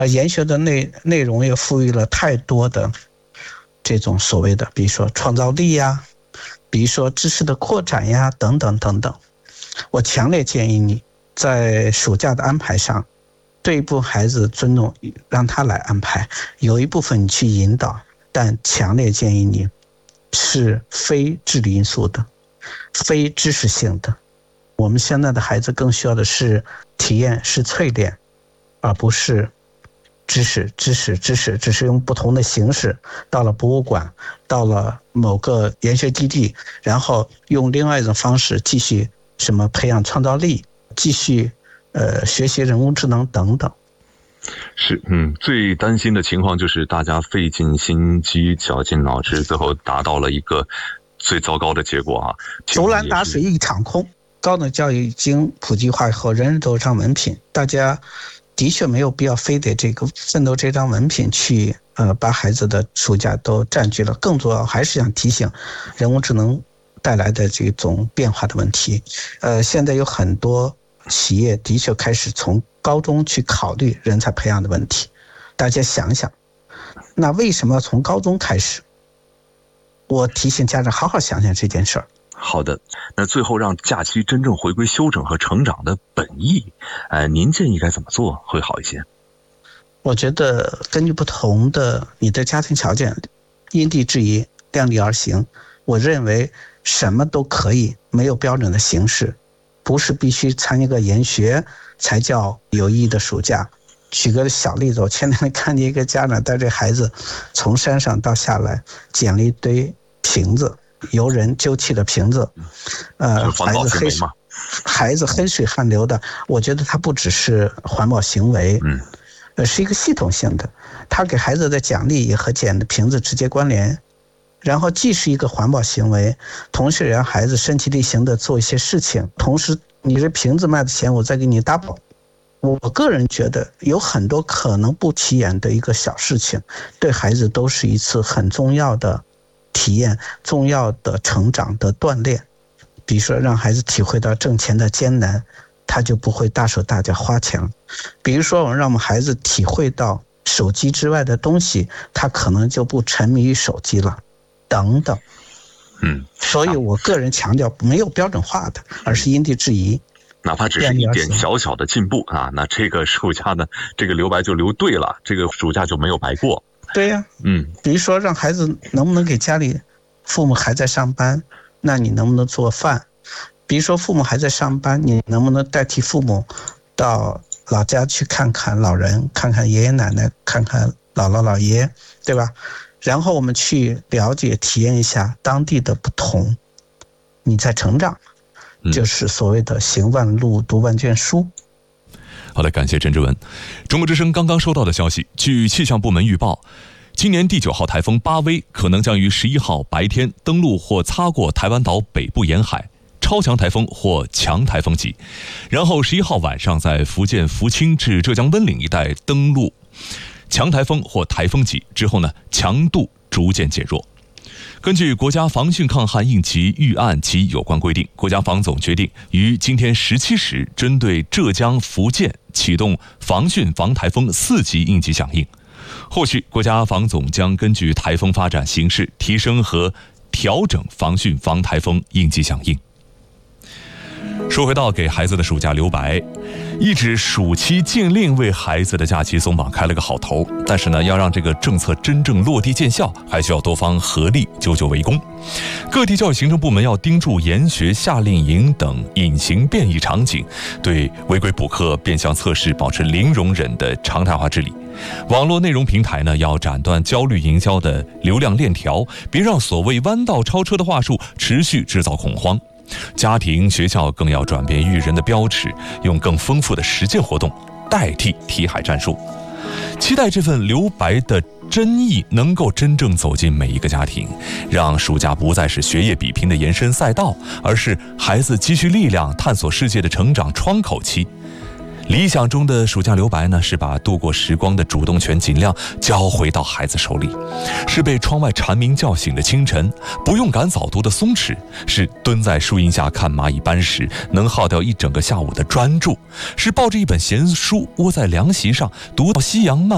研学的内容也赋予了太多的这种所谓的，比如说创造力呀，比如说知识的扩展呀，等等等等。我强烈建议你在暑假的安排上，对一部分孩子尊重，让他来安排，有一部分你去引导，但强烈建议你是非智力因素的，非知识性的。我们现在的孩子更需要的是体验，是淬炼，而不是知识，只是用不同的形式到了博物馆，到了某个研学基地，然后用另外一种方式继续什么培养创造力，继续学习人工智能等等。 是，最担心的情况就是大家费尽心机，绞尽脑汁，最后达到了一个最糟糕的结果啊！ 竹篮打水一场空。高等教育已经普及化以后，人人都有张文凭，大家的确没有必要非得这个奋斗这张文凭去把孩子的暑假都占据了。更重要还是想提醒人工智能带来的这种变化的问题。现在有很多企业的确开始从高中去考虑人才培养的问题。大家想想，那为什么要从高中开始？我提醒家长好好想想这件事儿。 好的，那最后让假期真正回归休整和成长的本意，您建议该怎么做会好一些？ 我觉得根据不同的你的家庭条件，因地制宜，量力而行。我认为什么都可以，没有标准的形式，不是必须参一个研学才叫有意义的暑假。举个小例子，我前两天看见一个家长带着孩子从山上到下来，捡了一堆瓶子，由人丢弃的瓶子，孩子黑水汗流的，我觉得它不只是环保行为，是一个系统性的，他给孩子的奖励也和捡的瓶子直接关联，然后既是一个环保行为，同时让孩子身体力行的做一些事情，同时你这瓶子卖的钱我再给你 double。我个人觉得有很多可能不起眼的一个小事情，对孩子都是一次很重要的体验，重要的成长的锻炼。比如说让孩子体会到挣钱的艰难，他就不会大手大脚花钱了。比如说让我们孩子体会到手机之外的东西，他可能就不沉迷于手机了，等等。所以我个人强调没有标准化的，而是因地制宜。 哪怕只是一点小小的进步啊，那这个暑假呢，这个留白就留对了，这个暑假就没有白过。 对呀，比如说让孩子能不能给家里父母还在上班，那你能不能做饭？比如说父母还在上班，你能不能代替父母到老家去看看老人，看看爷爷奶奶，看看姥姥姥爷，对吧？然后我们去了解体验一下当地的不同，你在成长，就是所谓的行万路读万卷书。 好的，感谢陈志文。中国之声刚刚收到的消息，据气象部门预报，今年第9号台风巴威可能将于11号白天登陆或擦过台湾岛北部沿海，超强台风或强台风级，然后11号晚上在福建福清至浙江温岭一带登陆，强台风或台风级之后呢，强度逐渐减弱。根据国家防汛抗旱应急预案及有关规定，国家防总决定于今天17时针对浙江、福建启动防汛防台风4级应急响应。后续国家防总将根据台风发展形势提升和调整防汛防台风应急响应。说回到给孩子的暑假留白，一纸暑期禁令为孩子的假期松绑开了个好头，但是呢，要让这个政策真正落地见效，还需要多方合力，久久为功。各地教育行政部门要盯住研学、夏令营等隐形变异场景，对违规补课、变相测试保持零容忍的常态化治理。网络内容平台呢，要斩断焦虑营销的流量链条，别让所谓弯道超车的话术持续制造恐慌。家庭、学校更要转变育人的标尺，用更丰富的实践活动代替题海战术。期待这份留白的真意能够真正走进每一个家庭，让暑假不再是学业比拼的延伸赛道，而是孩子积蓄力量、探索世界的成长窗口期。理想中的暑假留白呢，是把度过时光的主动权尽量交回到孩子手里，是被窗外蝉鸣叫醒的清晨，不用赶早读的松弛，是蹲在树荫下看蚂蚁搬时能耗掉一整个下午的专注，是抱着一本闲书窝在凉席上读到夕阳慢